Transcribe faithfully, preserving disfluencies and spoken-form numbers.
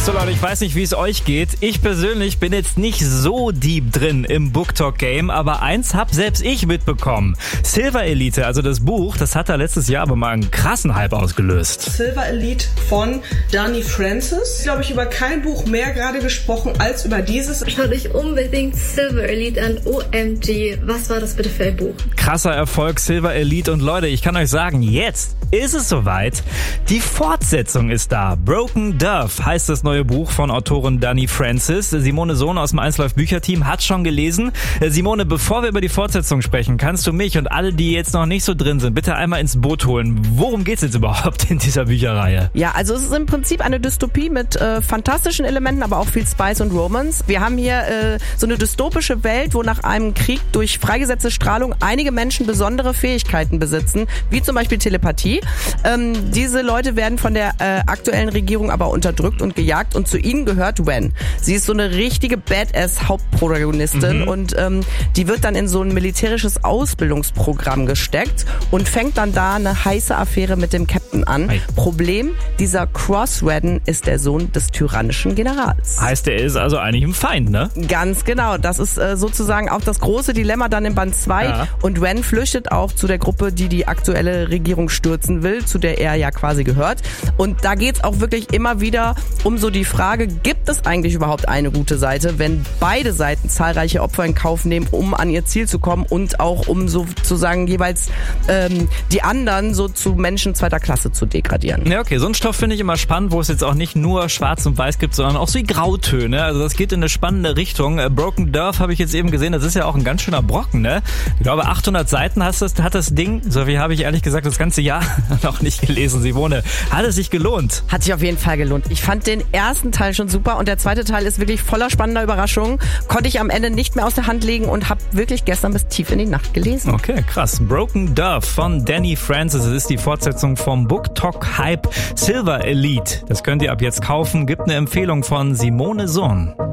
So Leute, ich weiß nicht, wie es euch geht. Ich persönlich bin jetzt nicht so deep drin im BookTok-Game, aber eins hab selbst ich mitbekommen. Silver Elite, also das Buch, das hat da letztes Jahr aber mal einen krassen Hype ausgelöst. Silver Elite von Dani Francis. Glaube ich, über kein Buch mehr gerade gesprochen als über dieses. Schaut euch unbedingt Silver Elite an. O M G, was war das bitte für ein Buch? Krasser Erfolg, Silver Elite. Und Leute, ich kann euch sagen, jetzt ist es soweit. Die Fortsetzung ist da. Broken Dove heißt das neue Buch von Autorin Dani Francis. Simone Sohn aus dem eins Live Bücherteam hat schon gelesen. Simone, bevor wir über die Fortsetzung sprechen, kannst du mich und alle, die jetzt noch nicht so drin sind, bitte einmal ins Boot holen. Worum geht's jetzt überhaupt in dieser Bücherreihe? Ja, also es ist im Prinzip eine Dystopie mit äh, fantastischen Elementen, aber auch viel Spice und Romance. Wir haben hier äh, so eine dystopische Welt, wo nach einem Krieg durch freigesetzte Strahlung einige Menschen besondere Fähigkeiten besitzen, wie zum Beispiel Telepathie. Ähm, diese Leute werden von der äh, aktuellen Regierung aber unterdrückt und gejagt und zu ihnen gehört Wen. Sie ist so eine richtige Badass-Hauptprotagonistin mhm. und ähm, die wird dann in so ein militärisches Ausbildungsprogramm gesteckt und fängt dann da eine heiße Affäre mit dem Captain an. Hey. Problem, dieser Cross-Redden ist der Sohn des tyrannischen Generals. Heißt, er ist also eigentlich ein Feind, ne? Ganz genau. Das ist äh, sozusagen auch das große Dilemma dann in Band zwei. Ja. Und Wen flüchtet auch zu der Gruppe, die die aktuelle Regierung stürzen will, zu der er ja quasi gehört. Und da geht's auch wirklich immer wieder um so die Frage, gibt es eigentlich überhaupt eine gute Seite, wenn beide Seiten zahlreiche Opfer in Kauf nehmen, um an ihr Ziel zu kommen und auch um sozusagen jeweils ähm, die anderen so zu Menschen zweiter Klasse zu degradieren. Ja, okay, so ein Stoff finde ich immer spannend, wo es jetzt auch nicht nur schwarz und weiß gibt, sondern auch so die Grautöne. Also das geht in eine spannende Richtung. Broken Dove habe ich jetzt eben gesehen, das ist ja auch ein ganz schöner Brocken, ne? Ich glaube, achthundert Seiten hat das, hat das Ding. So viel habe ich ehrlich gesagt das ganze Jahr noch nicht gelesen, Simone. Hat es sich gelohnt? Hat sich auf jeden Fall gelohnt. Ich fand den ersten Teil schon super und der zweite Teil ist wirklich voller spannender Überraschungen. Konnte ich am Ende nicht mehr aus der Hand legen und habe wirklich gestern bis tief in die Nacht gelesen. Okay, krass. Broken Dove von Dani Francis. Es ist die Fortsetzung vom BookTok-Hype Silver Elite. Das könnt ihr ab jetzt kaufen. Gibt eine Empfehlung von Simone Sohn.